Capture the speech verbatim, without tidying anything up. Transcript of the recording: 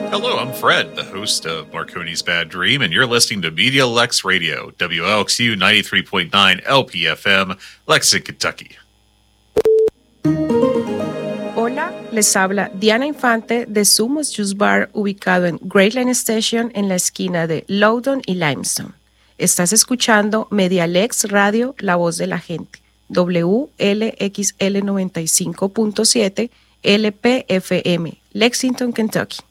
Hello, I'm Fred, the host of Marconi's Bad Dream, and you're listening to Media Lex Radio, W L X U ninety-three point nine L P F M, Lexington, Kentucky. Hola, les habla Diana Infante de Sumos Juice Bar, ubicado en Great Line Station en la esquina de Loudoun y Limestone. Estás escuchando Media Lex Radio, la voz de la gente, W L X L noventa y cinco punto siete L P F M, Lexington, Kentucky.